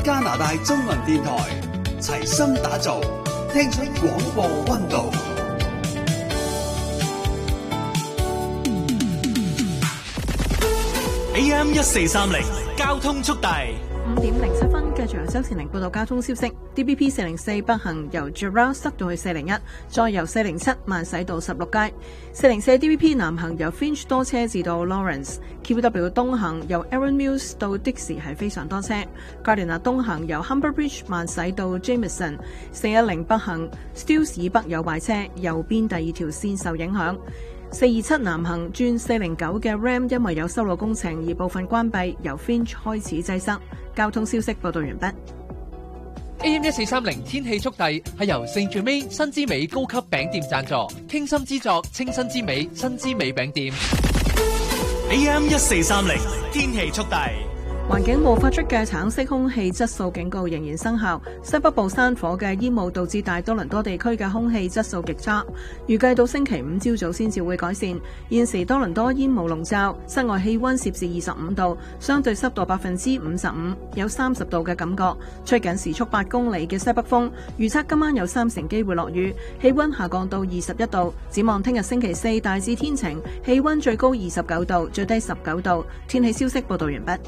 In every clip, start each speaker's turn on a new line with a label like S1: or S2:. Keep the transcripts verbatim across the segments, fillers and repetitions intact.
S1: 加拿大中文電台，齊心打造，聽出廣播溫度。A M 一四三零交通速遞。
S2: 五點零七分，繼續由周前玲報道交通消息。D B P 四零四北行由 Gerrard 塞到去四零一，再由四零七慢駛到十六街。四零四 D B P 南行由 Finch 多車至到 Lawrence。Q W 東行由 Aaron Mills 到 Dixie 係非常多車。Gardiner 東行由 Humber Bridge 慢駛到 Jameson。四一零北行 Steeles 以北有壞車，右邊第二條線受影響。四二七南行轉四零九嘅 Ram 因為有修路工程而部分關閉，由 Finch 開始擠塞。交通消息報道完畢。
S3: A M 一四三零天氣速遞係由聖最美新之美高級餅店贊助，傾心之作清新之美新之美餅店。
S1: A M 一四三零天氣速遞。
S2: 環境部發出嘅橙色空氣質素警告仍然生效。西北部山火嘅煙霧導致大多倫多地區嘅空氣質素極差，預計到星期五朝早先至會改善。現時多倫多煙霧籠罩，室外氣溫攝氏二十五度，相對濕度百分之五十五，有三十度嘅感覺，吹緊時速八公里嘅西北風。預測今晚有三成機會落雨，氣溫下降到二十一度。展望聽日星期四大致天晴，氣溫最高二十九度，最低十九度。天氣消息報道完畢。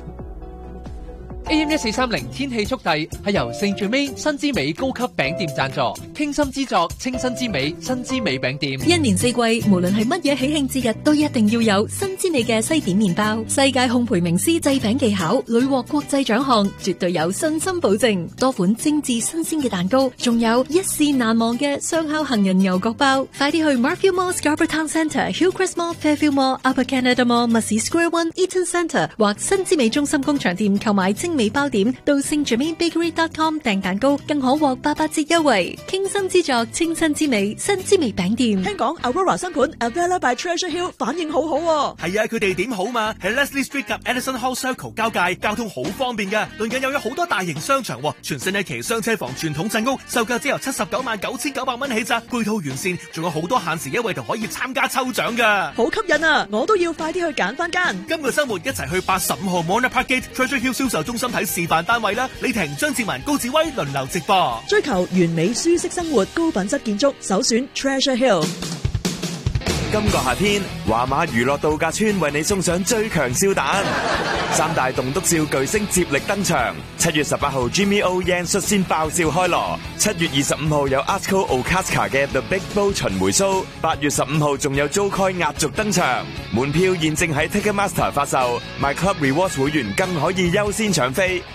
S3: A M 一四三零天氣速遞係由聖最美新之美高級餅店贊助，傾心之作清新之美新之美餅店。
S4: 一年四季，無論係乜嘢喜慶節日，都一定要有新之美嘅西點麵包。世界烘焙名師製餅技巧，屢獲國際獎項，絕對有信心保證。多款精緻新鮮嘅蛋糕，仲有一試難忘嘅雙烤杏仁牛角包。快啲去 Marfield Mall Scarborough Town Centre、Hillcrest Mall、Fairfield Mall、Upper Canada Mall、Massey Square One、Eaton Centre 或新之美中心工場店購買精美包點，到 Saint Germain Bakery dot com 訂蛋糕，更可獲八八折優惠。傾心之作，清新之美，新之美餅店。
S5: 聽講 Aurora 新盤 Avella by Treasure Hill 反應好好喎。
S6: 係啊，佢哋點好嘛？喺 Leslie Street 及 Edison Hall Circle 交界，交通好方便㗎。鄰近又有好多大型商場，全新一期雙車房傳統鎮屋，售價只由七十九萬九千九百蚊起咋，配套完善，仲有好多限時優惠同可以參加抽獎㗎。
S5: 好吸引啊！我都要快啲去揀翻間。
S6: 今個週末一齊去八十五號 Mona Park Gate Treasure Hill 銷售中心睇示範單位啦！李婷、張志文、高志威輪流直播。
S5: 追求完美舒適生活，高品質建築，首選 Treasure Hill。
S7: 今個夏天，華馬娛樂度假村為你送上最強笑彈，三大棟篤笑巨星接力登場。七月十八號 Jimmy O Yang 率先爆笑開鑼，七月二十五號有 Asko Okazka 嘅 The Big Bowl 巡迴 show，八月十五號仲有 Joe Coy 壓軸登場。門票現正喺 Ticketmaster 發售，My Club Rewards 會員更可以優先搶飛。